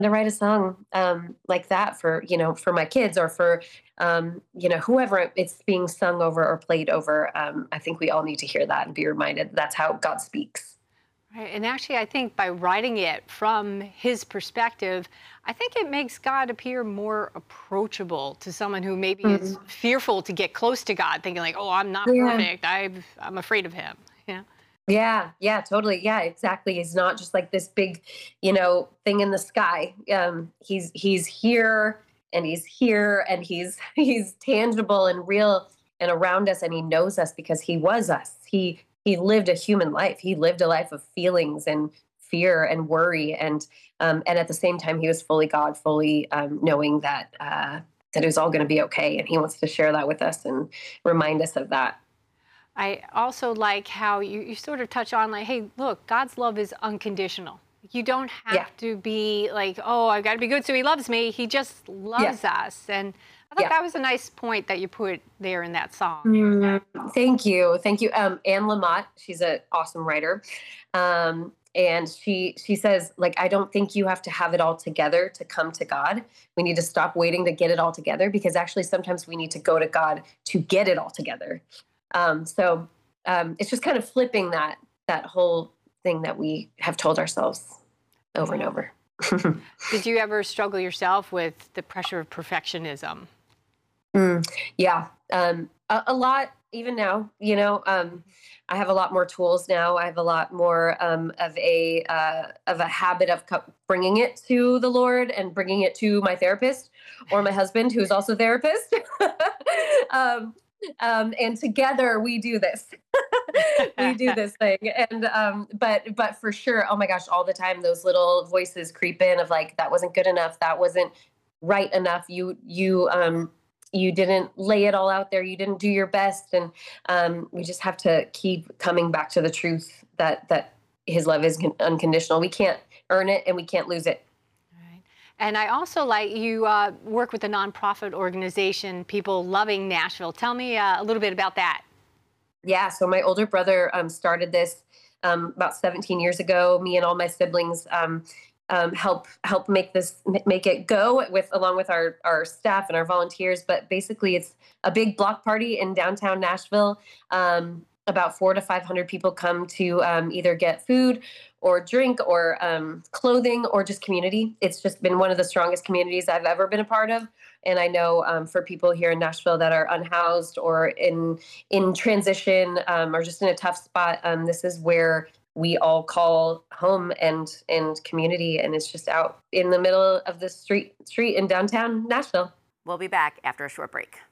to write a song like that for, for my kids or for, whoever it's being sung over or played over. I think we all need to hear that and be reminded that's how God speaks. Right. And actually, I think by writing it from his perspective, I think it makes God appear more approachable to someone who maybe is Mm. fearful to get close to God, thinking like, "Oh, I'm not Yeah. perfect. I'm afraid of him." Yeah. Yeah, yeah, totally. Yeah, exactly. He's not just like this big, thing in the sky. He's here and he's here and he's he's tangible and real and around us, and he knows us because he was us. He lived a human life. He lived a life of feelings and fear and worry, and at the same time he was fully God, fully knowing that it was all going to be okay, and he wants to share that with us and remind us of that. I also like how you sort of touch on like, hey, look, God's love is unconditional. You don't Yeah, have to be like, oh, I've got to be good so he loves me. He just yeah, loves us. And I thought yeah. that was a nice point that you put there in that song. Mm, thank you, thank you. Anne Lamott, she's an awesome writer, and she says, like, I don't think you have to have it all together to come to God. We need to stop waiting to get it all together, because actually sometimes we need to go to God to get it all together. So it's just kind of flipping that whole thing that we have told ourselves over and Yeah. over. Did you ever struggle yourself with the pressure of perfectionism? Mm, yeah, a lot. Even now, I have a lot more tools now. I have a lot more of a habit of bringing it to the Lord and bringing it to my therapist or my husband, who's also a therapist. um, and together we do this. We do this thing, and but for sure, oh my gosh, all the time those little voices creep in of like, that wasn't good enough, that wasn't right enough, you didn't lay it all out there, you didn't do your best, and we just have to keep coming back to the truth that his love is unconditional. We can't earn it and we can't lose it. Right. And I also like you work with a nonprofit organization, People Loving Nashville. Tell me a little bit about that. Yeah, so my older brother started this about 17 years ago. Me and all my siblings help make it go with along with our staff and our volunteers. But basically, it's a big block party in downtown Nashville. About 400 to 500 people come to either get food or drink or clothing or just community. It's just been one of the strongest communities I've ever been a part of. And I know for people here in Nashville that are unhoused or in transition or just in a tough spot, this is where we all call home and community, and it's just out in the middle of the street in downtown Nashville. We'll be back after a short break.